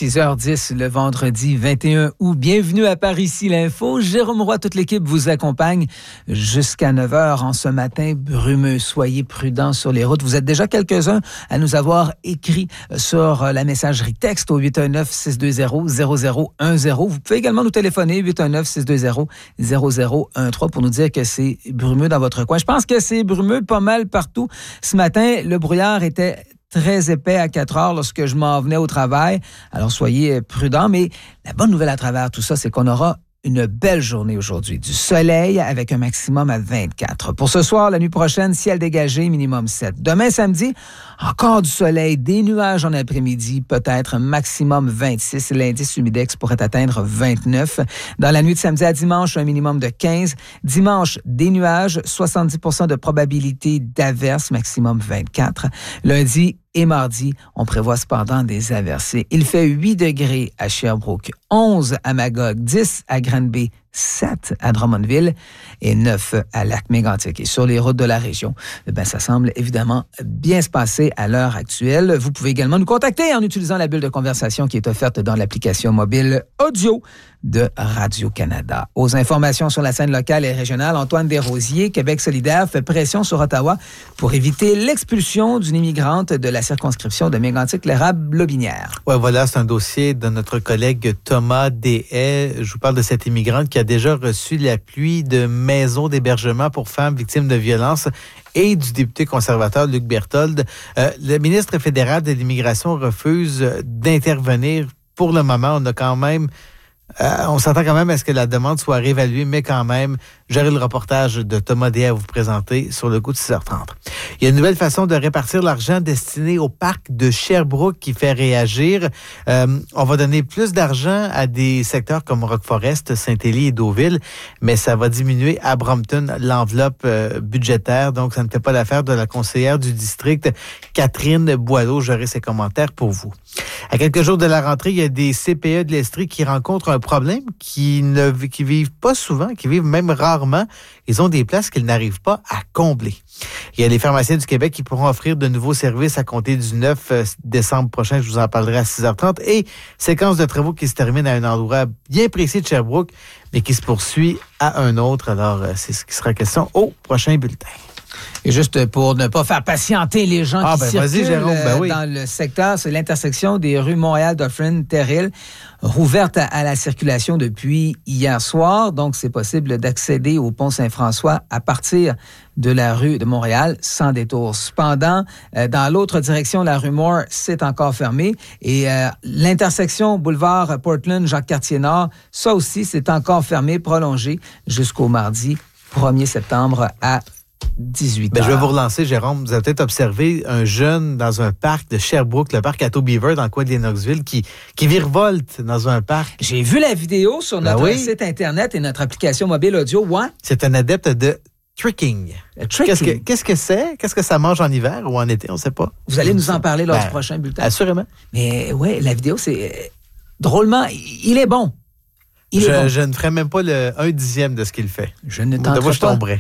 6h10 le vendredi 21 août. Bienvenue à Par ici l'info. Jérôme Roy, toute l'équipe vous accompagne jusqu'à 9h en ce matin brumeux. Soyez prudents sur les routes. Vous êtes déjà quelques-uns à nous avoir écrit sur la messagerie texte au 819-620-0010. Vous pouvez également nous téléphoner 819-620-0013 pour nous dire que c'est brumeux dans votre coin. Je pense que c'est brumeux pas mal partout. Ce matin, le brouillard était très épais à 4 heures lorsque je m'en venais au travail. Alors, soyez prudents. Mais la bonne nouvelle à travers tout ça, c'est qu'on aura une belle journée aujourd'hui. Du soleil avec un maximum à 24. Pour ce soir, la nuit prochaine, ciel dégagé, minimum 7. Demain, samedi, encore du soleil, des nuages en après-midi, peut-être maximum 26. L'indice humidex pourrait atteindre 29. Dans la nuit de samedi à dimanche, un minimum de 15. Dimanche, des nuages, 70% de probabilité d'averse, maximum 24. Lundi et mardi, on prévoit cependant des averses. Il fait 8 degrés à Sherbrooke, 11 à Magog, 10 à Granby, 7 à Drummondville et 9 à Lac-Mégantic. Et sur les routes de la région, ça semble évidemment bien se passer à l'heure actuelle. Vous pouvez également nous contacter en utilisant la bulle de conversation qui est offerte dans l'application mobile audio de Radio-Canada. Aux informations sur la scène locale et régionale, Antoine Desrosiers, Québec solidaire, fait pression sur Ottawa pour éviter l'expulsion d'une immigrante de la circonscription de Mégantic-l'Érable-Lobinière. Oui, voilà, c'est un dossier de notre collègue Thomas Deshaies. Je vous parle de cette immigrante qui a déjà reçu l'appui de maisons d'hébergement pour femmes victimes de violences et du député conservateur Luc Berthold. Le ministre fédéral de l'Immigration refuse d'intervenir. Pour le moment, on s'attend quand même à ce que la demande soit réévaluée, mais quand même, j'aurai le reportage de Thomas Deshaies à vous présenter sur le coup de 6h30. Il y a une nouvelle façon de répartir l'argent destiné au parc de Sherbrooke qui fait réagir. On va donner plus d'argent à des secteurs comme Rock Forest, Saint-Élie et Deauville, mais ça va diminuer à Brompton l'enveloppe budgétaire. Donc, ça ne fait pas l'affaire de la conseillère du district, Catherine Boileau. J'aurai ses commentaires pour vous. À quelques jours de la rentrée, il y a des CPE de l'Estrie qui rencontrent un problème, qui vivent pas souvent, qui vivent même rarement. Ils ont des places qu'ils n'arrivent pas à combler. Il y a les pharmaciens du Québec qui pourront offrir de nouveaux services à compter du 9 décembre prochain. Je vous en parlerai à 6h30. Et séquence de travaux qui se termine à un endroit bien précis de Sherbrooke, mais qui se poursuit à un autre. Alors, c'est ce qui sera question au prochain bulletin. Et juste pour ne pas faire patienter les gens qui circulent Jérôme, dans le secteur, c'est l'intersection des rues Montréal, Dufferin, Terrill, rouverte à la circulation depuis hier soir. Donc, c'est possible d'accéder au pont Saint-François à partir de la rue de Montréal sans détour. Cependant, dans l'autre direction, la rue Moore, c'est encore fermé. Et l'intersection boulevard Portland, Jacques-Cartier-Nord, ça aussi, c'est encore fermé, prolongé jusqu'au mardi 1er septembre à 18h. Je vais vous relancer, Jérôme. Vous avez peut-être observé un jeune dans un parc de Sherbrooke, le parc Atto Beaver, dans le coin de Lennoxville, qui virevolte dans un parc. J'ai vu la vidéo sur notre site Internet et notre application mobile audio. Ouais. C'est un adepte de tricking. Qu'est-ce que c'est? Qu'est-ce que ça mange en hiver ou en été? On ne sait pas. Vous allez nous en parler lors du prochain bulletin. Assurément. Mais oui, la vidéo, c'est drôlement... Il est bon. Je ne ferai même pas le 1/10 de ce qu'il fait. Je ne tenterai pas. Je tomberais.